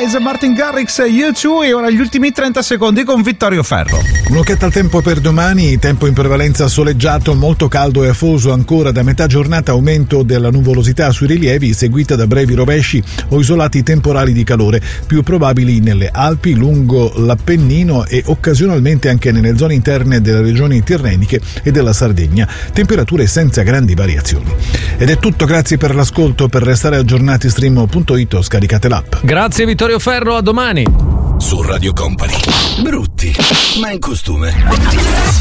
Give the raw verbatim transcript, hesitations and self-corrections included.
Eyes, Martin Garrix, U due, e ora gli ultimi trenta secondi con Vittorio Ferro. Un'occhiata al tempo per domani, tempo in prevalenza soleggiato, molto caldo e afoso ancora da metà giornata, aumento della nuvolosità sui rilievi seguita da brevi rovesci o isolati temporali di calore, più probabili nelle Alpi, lungo l'Appennino e occasionalmente anche nelle zone interne delle regioni tirreniche e della Sardegna, temperature senza grandi variazioni. Ed è tutto, grazie per l'ascolto. Per restare aggiornati stream punto it o scaricate l'app. Grazie Vittorio Ferro, a domani. Su Radio Company. Brutti, ma in costume.